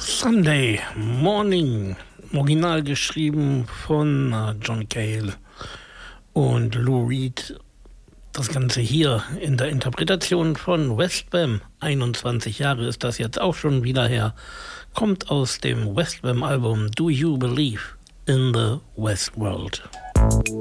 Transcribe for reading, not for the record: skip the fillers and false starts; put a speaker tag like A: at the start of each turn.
A: Sunday Morning, original geschrieben von John Cale und Lou Reed. Das Ganze hier in der Interpretation von Westbam. 21 Jahre ist das jetzt auch schon wieder her. Kommt aus dem Westbam-Album Do You Believe in the Westworld?